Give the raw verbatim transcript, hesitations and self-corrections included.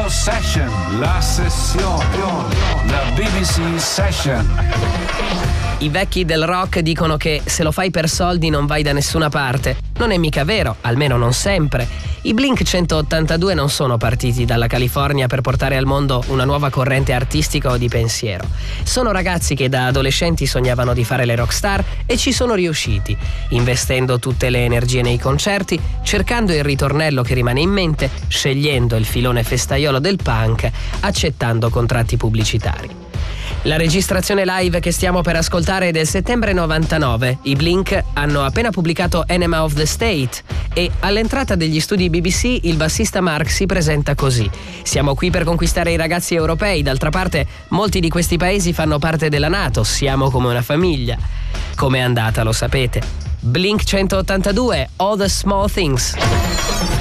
Radio Session, la sessione, la B B C Session. I vecchi del rock dicono che se lo fai per soldi non vai da nessuna parte. Non è mica vero, almeno non sempre. I Blink centottantadue non sono partiti dalla California per portare al mondo una nuova corrente artistica o di pensiero. Sono ragazzi che da adolescenti sognavano di fare le rockstar e ci sono riusciti, investendo tutte le energie nei concerti, cercando il ritornello che rimane in mente, scegliendo il filone festaiolo del punk, accettando contratti pubblicitari. La registrazione live che stiamo per ascoltare è del settembre novantanove. I Blink hanno appena pubblicato Enema of the State e all'entrata degli studi B B C il bassista Mark si presenta così: siamo qui per conquistare i ragazzi europei, d'altra parte molti di questi paesi fanno parte della NATO, siamo come una famiglia. Com'è andata lo sapete. Blink centottantadue, All the Small Things.